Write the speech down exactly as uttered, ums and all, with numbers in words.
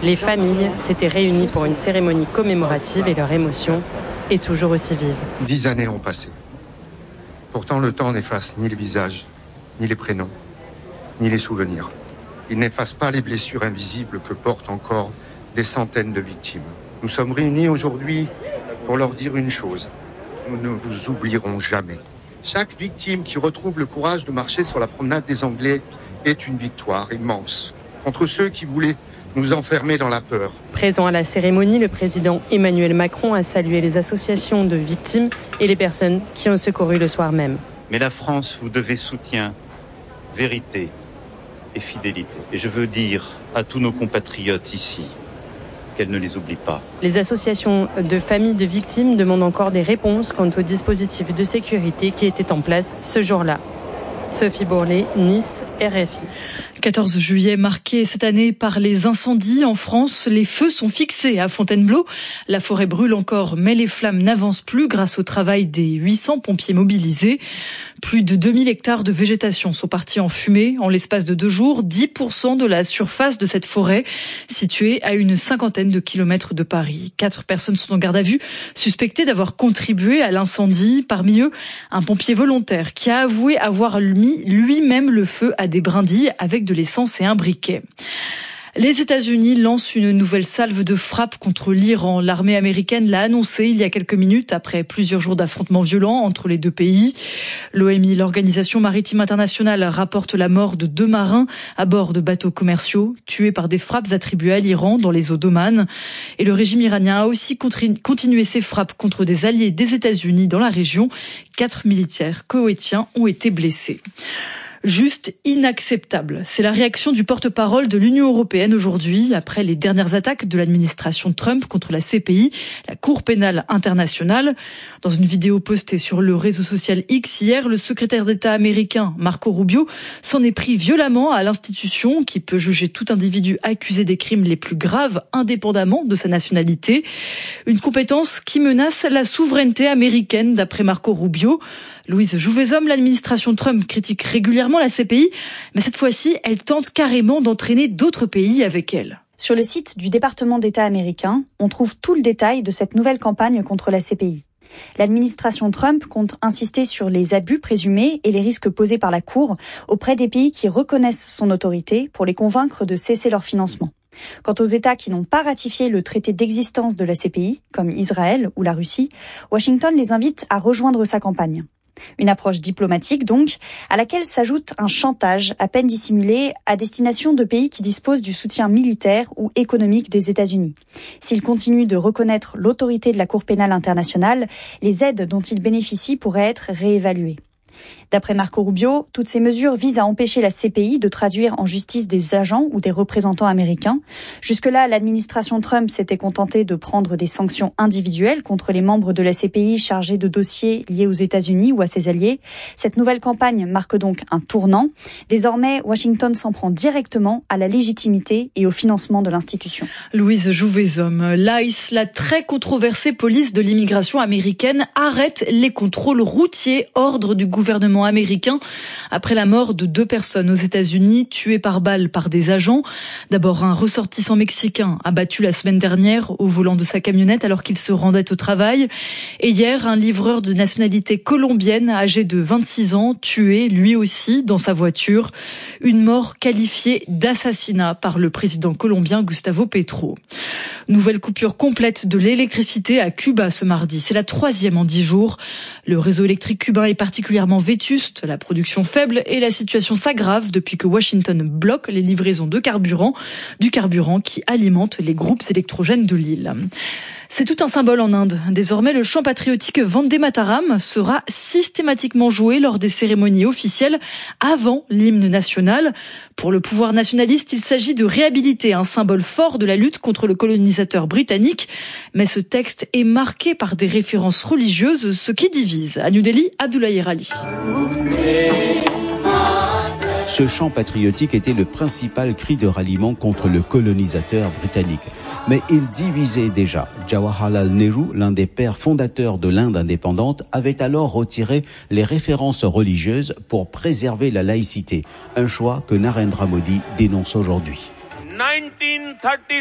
Les familles s'étaient réunies pour une cérémonie commémorative et leur émotion est toujours aussi vive. Dix années ont passé. Pourtant, le temps n'efface ni les visages, ni les prénoms, ni les souvenirs. Il n'efface pas les blessures invisibles que portent encore des centaines de victimes. Nous sommes réunis aujourd'hui pour leur dire une chose. Nous ne vous oublierons jamais. Chaque victime qui retrouve le courage de marcher sur la promenade des Anglais est une victoire immense contre ceux qui voulaient nous enfermer dans la peur. Présent à la cérémonie, le président Emmanuel Macron a salué les associations de victimes et les personnes qui ont secouru le soir même. Mais la France vous devait soutien, vérité et fidélité. Et je veux dire à tous nos compatriotes ici qu'elle ne les oublie pas. Les associations de familles de victimes demandent encore des réponses quant aux dispositifs de sécurité qui étaient en place ce jour-là. Sophie Bourlet, Nice, R F I. quatorze juillet marqué cette année par les incendies en France. Les feux sont fixés à Fontainebleau. La forêt brûle encore, mais les flammes n'avancent plus grâce au travail des huit cents pompiers mobilisés. Plus de deux mille hectares de végétation sont partis en fumée. En l'espace de deux jours, dix pour cent de la surface de cette forêt, située à une cinquantaine de kilomètres de Paris. Quatre personnes sont en garde à vue, suspectées d'avoir contribué à l'incendie. Parmi eux, un pompier volontaire qui a avoué avoir mis lui-même le feu à des brindilles avec de l'essence et un briquet. Les États-Unis lancent une nouvelle salve de frappe contre l'Iran. L'armée américaine l'a annoncé il y a quelques minutes après plusieurs jours d'affrontements violents entre les deux pays. L'O M I, l'Organisation maritime internationale, rapporte la mort de deux marins à bord de bateaux commerciaux tués par des frappes attribuées à l'Iran dans les eaux d'Oman. Et le régime iranien a aussi continué ses frappes contre des alliés des États-Unis dans la région. Quatre militaires koweïtiens ont été blessés. Juste inacceptable. C'est la réaction du porte-parole de l'Union européenne aujourd'hui, après les dernières attaques de l'administration Trump contre la C P I, la Cour pénale internationale. Dans une vidéo postée sur le réseau social X hier, le secrétaire d'État américain Marco Rubio s'en est pris violemment à l'institution qui peut juger tout individu accusé des crimes les plus graves indépendamment de sa nationalité. Une compétence qui menace la souveraineté américaine d'après Marco Rubio. Louise Jouvezhomme, l'administration Trump critique régulièrement la C P I, mais cette fois-ci, elle tente carrément d'entraîner d'autres pays avec elle. Sur le site du département d'État américain, on trouve tout le détail de cette nouvelle campagne contre la C P I. L'administration Trump compte insister sur les abus présumés et les risques posés par la Cour auprès des pays qui reconnaissent son autorité pour les convaincre de cesser leur financement. Quant aux États qui n'ont pas ratifié le traité d'existence de la C P I, comme Israël ou la Russie, Washington les invite à rejoindre sa campagne. Une approche diplomatique donc, à laquelle s'ajoute un chantage à peine dissimulé à destination de pays qui disposent du soutien militaire ou économique des États-Unis. S'ils continuent de reconnaître l'autorité de la Cour pénale internationale, les aides dont ils bénéficient pourraient être réévaluées. D'après Marco Rubio, toutes ces mesures visent à empêcher la C P I de traduire en justice des agents ou des représentants américains. Jusque-là, l'administration Trump s'était contentée de prendre des sanctions individuelles contre les membres de la C P I chargés de dossiers liés aux États-Unis ou à ses alliés. Cette nouvelle campagne marque donc un tournant. Désormais, Washington s'en prend directement à la légitimité et au financement de l'institution. Louise Jouvezhomme, l'I C E, la très controversée police de l'immigration américaine, arrête les contrôles routiers, ordre du gouvernement américain après la mort de deux personnes aux États-Unis tuées par balle par des agents. D'abord, un ressortissant mexicain abattu la semaine dernière au volant de sa camionnette alors qu'il se rendait au travail. Et hier, un livreur de nationalité colombienne âgé de vingt-six ans tué lui aussi dans sa voiture. Une mort qualifiée d'assassinat par le président colombien Gustavo Petro. Nouvelle coupure complète de l'électricité à Cuba ce mardi. C'est la troisième en dix jours. Le réseau électrique cubain est particulièrement vétuste, la production faible et la situation s'aggrave depuis que Washington bloque les livraisons de carburant, du carburant qui alimente les groupes électrogènes de l'île. C'est tout un symbole en Inde. Désormais, le chant patriotique Vande Mataram sera systématiquement joué lors des cérémonies officielles avant l'hymne national. Pour le pouvoir nationaliste, il s'agit de réhabiliter un symbole fort de la lutte contre le colonisateur britannique. Mais ce texte est marqué par des références religieuses, ce qui divise. À New Delhi, Abdoulaye Ali. Ce chant patriotique était le principal cri de ralliement contre le colonisateur britannique. Mais il divisait déjà. Jawaharlal Nehru, l'un des pères fondateurs de l'Inde indépendante, avait alors retiré les références religieuses pour préserver la laïcité. Un choix que Narendra Modi dénonce aujourd'hui.